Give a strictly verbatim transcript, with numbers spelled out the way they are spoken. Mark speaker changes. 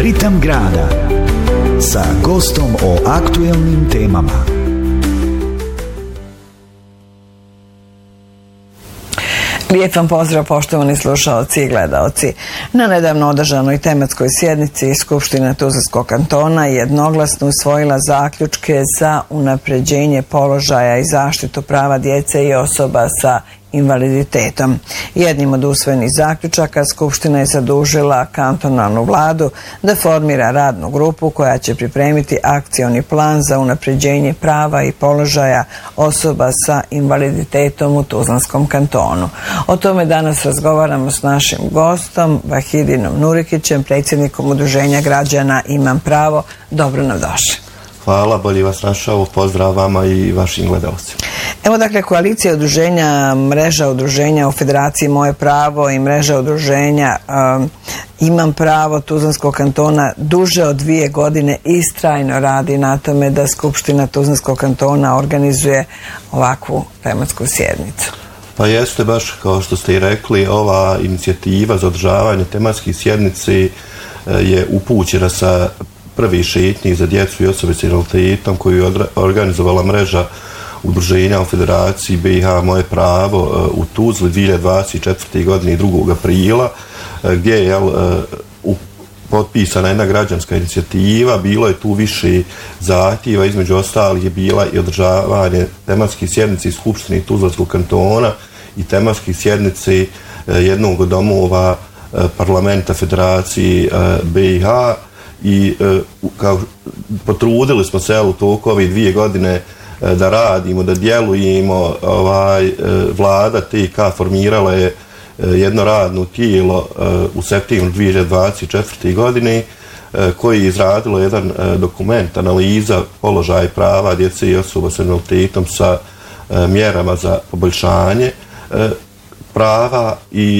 Speaker 1: Ritam grada sa gostom o aktuelnim temama.
Speaker 2: Lijep vam pozdrav, poštovani slušaoci i gledaoci. Na nedavno održanoj tematskoj sjednici Skupština Tuzlanskog kantona jednoglasno usvojila zaključke za unapređenje položaja i zaštitu prava djece i osoba sa invaliditetom. Jednim od usvojenih zaključaka Skupština je zadužila kantonalnu vladu da formira radnu grupu koja će pripremiti akcioni plan za unapređenje prava i položaja osoba sa invaliditetom u Tuzlanskom kantonu. O tome danas razgovaramo s našim gostom Vahidinom Nurikićem, predsjednikom Udruženja građana Imam pravo. Dobro nam došli.
Speaker 3: Hvala, bolje vas našao, pozdrav vama i vašim gledalcima.
Speaker 2: Evo dakle, koalicija udruženja, mreža udruženja u Federaciji Moje pravo i mreža udruženja um, Imam pravo Tuzlanskog kantona duže od dvije godine istrajno radi na tome da Skupština Tuzlanskog kantona organizuje ovakvu tematsku sjednicu.
Speaker 3: Pa jeste, baš kao što ste i rekli, ova inicijativa za održavanje tematskih sjednici je upućena sa prvi šetnji za djecu i osobe s invaliditetom koju je organizovala mreža udruženja u Federaciji B i H Moje pravo u Tuzli dvije hiljade dvadeset četvrte. godine drugog aprila, gdje je jel, potpisana jedna građanska inicijativa. Bilo je tu više zahtjeva, između ostalih je bila i održavanje tematskih sjednici Skupštine Tuzlanskog kantona i tematskih sjednici jednog od domova parlamenta Federacije B i H. I kao, potrudili smo se u toku ove dvije godine da radimo, da djelujemo. Ovaj, vlada T K formirala je jedno radno tijelo u septembru dvije hiljade dvadeset četvrte. godine koji je izradilo jedan dokument, analiza položaja prava djece i osoba s invaliditetom sa mjerama za poboljšanje prava i